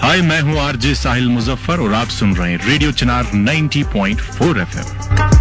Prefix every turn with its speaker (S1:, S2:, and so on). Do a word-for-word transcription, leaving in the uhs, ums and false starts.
S1: हाय, मैं हूँ आरजे साहिल मुजफ्फर और आप सुन रहे हैं रेडियो चिनार नाइंटी पॉइंट फोर एफएम।